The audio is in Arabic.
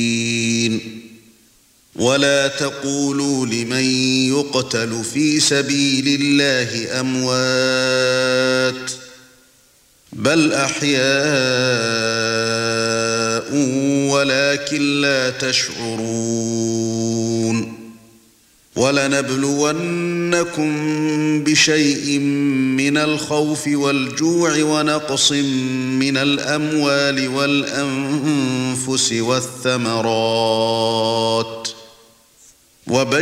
ولا تقولوا لمن يقتل في سبيل الله أموات بل أحياء ولكن لا تشعرون ولنبلونكم بشيء من الخوف والجوع ونقص من الأموال والأنفس والثمرات